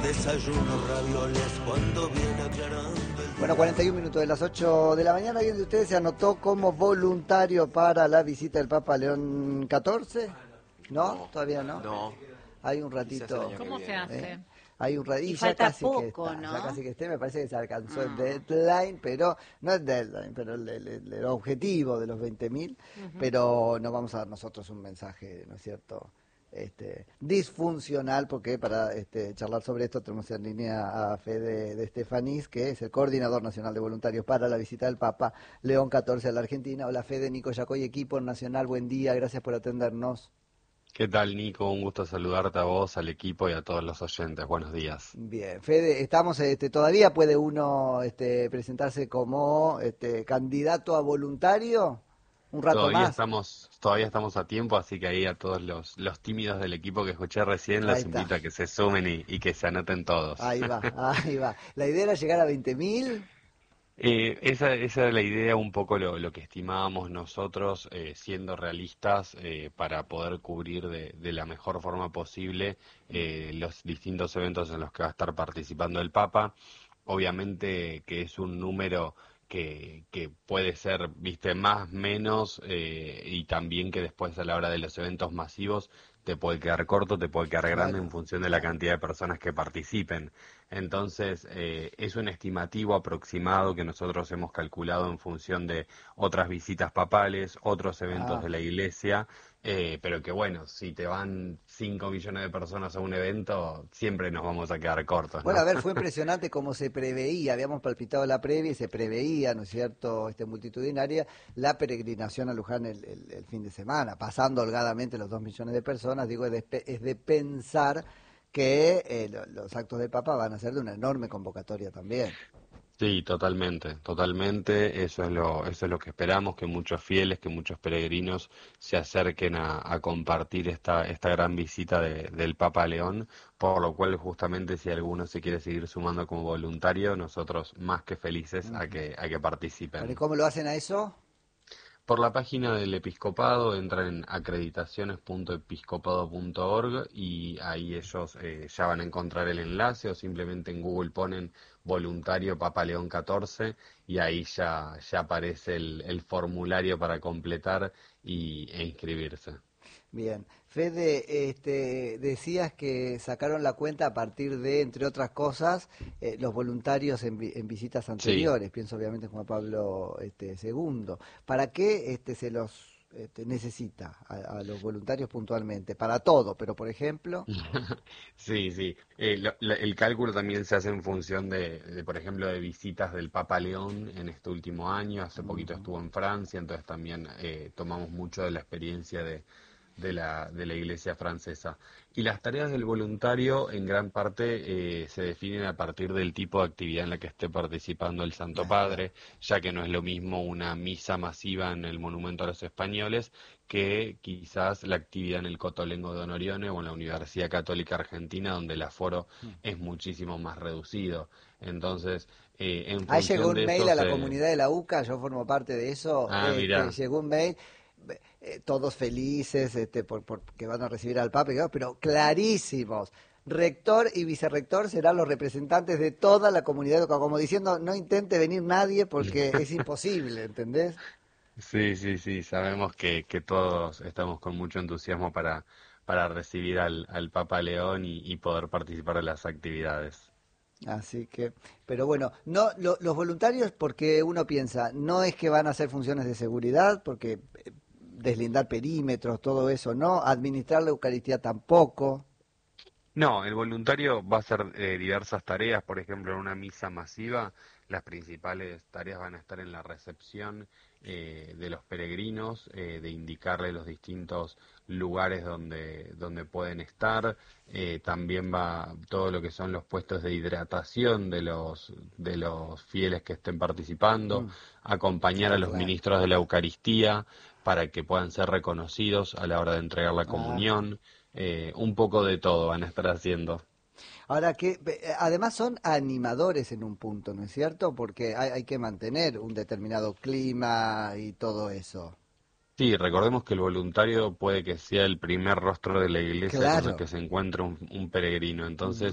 desayuno ravioles cuando viene aclarando el... Bueno, 41 minutos de las 8 de la mañana. ¿Alguien de ustedes se anotó como voluntario para la visita del Papa León XIV? ¿No? ¿Todavía no? No. Hay un ratito. ¿Cómo se hace? Hay un ratito. Y Ya falta casi poco, que está, ¿no? ya casi que esté. Me parece que se alcanzó el deadline, pero no es deadline, pero el objetivo de los 20.000. Pero no vamos a dar nosotros un mensaje, ¿no es cierto? Disfuncional, porque para charlar sobre esto tenemos en línea a Fede de Estefanís, que es el coordinador nacional de voluntarios para la visita del Papa León XIV a la Argentina. Hola Fede, Nico Yacoy, equipo nacional, buen día, gracias por atendernos. ¿Qué tal, Nico? Un gusto saludarte a vos, al equipo y a todos los oyentes. Buenos días. Bien, Fede, estamos, todavía puede uno presentarse como candidato a voluntario. Un rato más. Todavía estamos a tiempo, así que ahí a todos los tímidos del equipo que escuché recién, los invito a que se sumen y que se anoten todos. Ahí va, ahí va. La idea era llegar a 20.000. Esa era la idea, un poco lo que estimábamos nosotros, siendo realistas, para poder cubrir de la mejor forma posible los distintos eventos en los que va a estar participando el Papa. Obviamente que es un número que puede ser, viste, más, menos, y también que después a la hora de los eventos masivos te puede quedar corto, te puede quedar grande en función de la cantidad de personas que participen. Entonces, es un estimativo aproximado que nosotros hemos calculado en función de otras visitas papales, otros eventos de la Iglesia, pero que bueno, si te van 5 millones de personas a un evento, siempre nos vamos a quedar cortos, ¿no? Bueno, a ver, fue impresionante cómo se preveía, habíamos palpitado la previa y se preveía, ¿no es cierto?, multitudinaria, la peregrinación a Luján el fin de semana, pasando holgadamente los 2 millones de personas. Digo, es de pensar que los actos del Papa van a ser de una enorme convocatoria también. Sí, totalmente. Eso es lo que esperamos, que muchos fieles, que muchos peregrinos se acerquen a compartir esta gran visita del Papa León, por lo cual justamente si alguno se quiere seguir sumando como voluntario, nosotros más que felices a que participen. ¿Y cómo lo hacen a eso? Por la página del Episcopado entran en acreditaciones.episcopado.org y ahí ellos ya van a encontrar el enlace, o simplemente en Google ponen voluntario Papa León XIV y ahí ya aparece el formulario para completar e inscribirse. Bien. Fede, decías que sacaron la cuenta a partir de, entre otras cosas, los voluntarios en visitas anteriores. Sí. Pienso obviamente en Juan Pablo II. ¿Para qué se los necesita a los voluntarios puntualmente? Para todo, pero por ejemplo... Sí. El cálculo también se hace en función de, por ejemplo, de visitas del Papa León en este último año. Hace poquito estuvo en Francia, entonces también tomamos mucho de la experiencia de la Iglesia francesa. Y las tareas del voluntario en gran parte se definen a partir del tipo de actividad en la que esté participando el Santo Padre, ya que no es lo mismo una misa masiva en el Monumento a los Españoles que quizás la actividad en el Cotolengo de Onorione o en la Universidad Católica Argentina, donde el aforo es muchísimo más reducido. Entonces, en función llegó un de mail eso a la comunidad de la UCA, yo formo parte de eso, llegó un mail... todos felices porque van a recibir al Papa, pero clarísimos. Rector y vicerrector serán los representantes de toda la comunidad, como diciendo, no intente venir nadie porque es imposible, ¿entendés? Sí, sabemos que todos estamos con mucho entusiasmo para recibir al Papa León y poder participar de las actividades. Así que, pero bueno, no los voluntarios, porque uno piensa, no es que van a hacer funciones de seguridad, porque deslindar perímetros, todo eso, no, administrar la Eucaristía tampoco. No, el voluntario va a hacer diversas tareas, por ejemplo, en una misa masiva, las principales tareas van a estar en la recepción de los peregrinos, de indicarles los distintos lugares donde pueden estar, también va todo lo que son los puestos de hidratación de los fieles que estén participando, acompañar a los ministros de la Eucaristía para que puedan ser reconocidos a la hora de entregar la comunión. Un poco de todo van a estar haciendo. Ahora que además son animadores en un punto, ¿no es cierto? Porque hay que mantener un determinado clima y todo eso. Sí, recordemos que el voluntario puede que sea el primer rostro de la iglesia con el Claro. que se encuentra un peregrino. Entonces,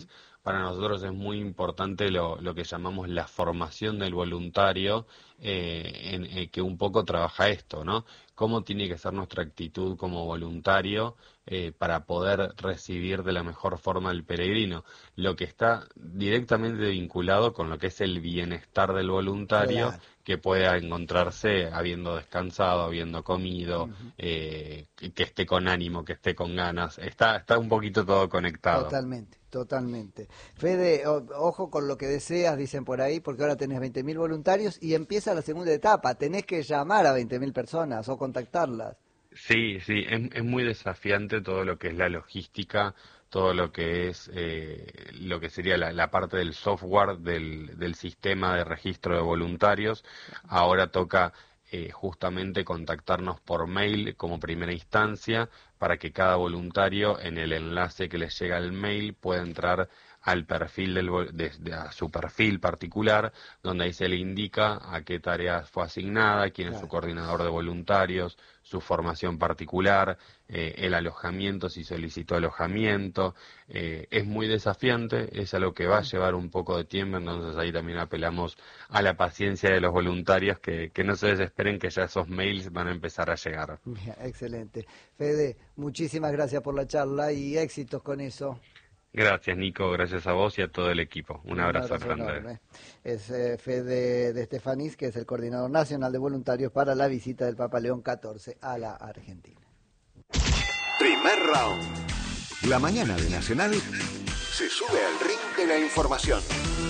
para nosotros es muy importante lo que llamamos la formación del voluntario, que un poco trabaja esto, ¿no? Cómo tiene que ser nuestra actitud como voluntario para poder recibir de la mejor forma al peregrino, lo que está directamente vinculado con lo que es el bienestar del voluntario, Claro. que pueda encontrarse habiendo descansado, habiendo comido, que esté con ánimo, que esté con ganas. Está un poquito todo conectado. Totalmente, totalmente. Fede, ojo con lo que deseas, dicen por ahí, porque ahora tenés 20.000 voluntarios y empieza la segunda etapa. Tenés que llamar a 20.000 personas o contactarlas. Sí, sí, es muy desafiante todo lo que es la logística, todo lo que es lo que sería la parte del software del sistema de registro de voluntarios. Ahora toca justamente contactarnos por mail como primera instancia para que cada voluntario en el enlace que les llega al mail pueda entrar al perfil a su perfil particular, donde ahí se le indica a qué tareas fue asignada, quién es su Claro. coordinador de voluntarios, su formación particular, el alojamiento, si solicitó alojamiento. Es muy desafiante, es algo que va a llevar un poco de tiempo, entonces ahí también apelamos a la paciencia de los voluntarios, que no se desesperen, que ya esos mails van a empezar a llegar. Bien, excelente. Fede, muchísimas gracias por la charla y éxitos con eso. Gracias, Nico, gracias a vos y a todo el equipo. Un Un abrazo abrazo grande. enorme. Es Fede de Estefanís, que es el coordinador nacional de voluntarios para la visita del Papa León XIV a la Argentina. Primer round. La mañana de Nacional se sube al ring de la información.